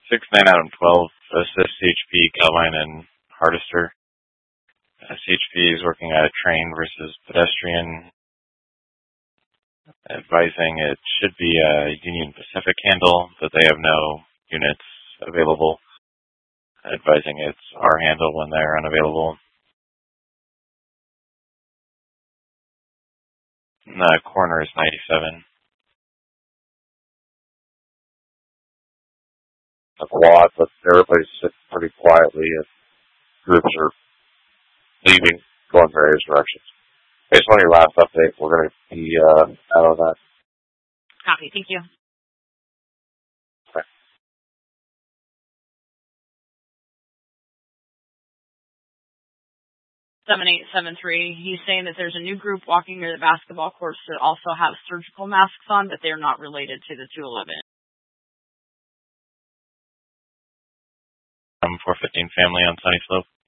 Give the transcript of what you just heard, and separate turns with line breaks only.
6-9 Adam 12, assist CHP, Calvine, and Hardister. CHP is working at a train versus pedestrian, advising it should be a Union Pacific handle, but they have no units available. Advising it's our handle when they're unavailable. And the corner is 97.
A quad, but everybody's sitting pretty quietly as groups are leaving, going various directions. Based on your last update, we're going to be out of that.
Copy. Thank you.
Okay.
He's saying that there's a new group walking near the basketball courts that also have surgical masks on, but they're not related to the 211.
415 family on Sunny Slope.